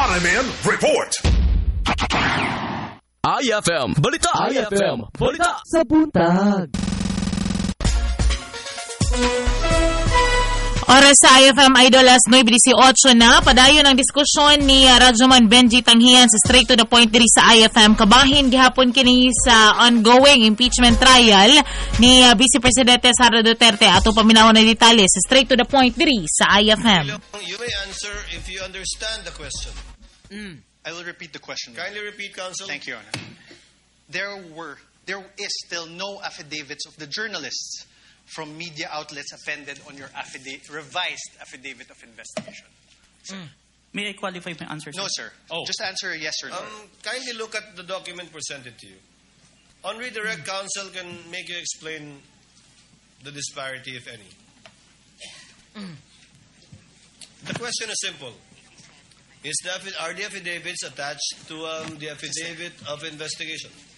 Fireman Report. IFM Balita. IFM Balita sa buntag. Oras sa IFM Idol alas 9:18 na. Padayon ang diskusyon ni Radyoman Benji Tanghian sa Straight to the Point diri sa IFM. Kabahin gihapon kini sa ongoing impeachment trial ni Vice Presidente Sara Duterte. Ato paminaw na detalye sa Straight to the Point diri sa IFM. You may answer if you understand the question. I will repeat the question. Kindly repeat, Counsel. Thank you, Your Honor. There is still no affidavits of the journalists from media outlets appended on your revised affidavit of investigation. May I qualify my answer, sir? No, sir. Just answer yes or no. Kindly look at the document presented to you. On redirect, counsel can make you explain the disparity, if any. The question is simple. Are the affidavits attached to the affidavit of investigation?